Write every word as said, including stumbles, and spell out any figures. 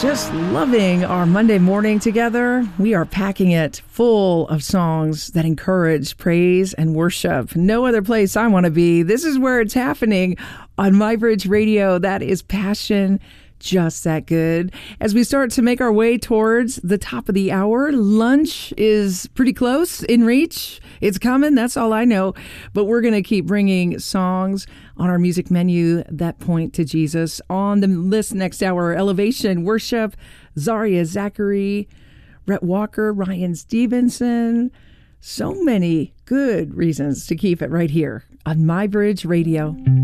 Just loving our Monday morning together. We are packing it full of songs that encourage praise and worship. No other place I want to be. This is where it's happening on MyBridge Radio. That is Passion Just That Good. As we start to make our way towards the top of the hour, lunch is pretty close in reach. It's coming, that's all I know. But we're going to keep bringing songs on our music menu that point to Jesus. On the list next hour, Elevation, Worship, Zaria Zachary, Rhett Walker, Ryan Stevenson. So many good reasons to keep it right here on MyBridge Radio.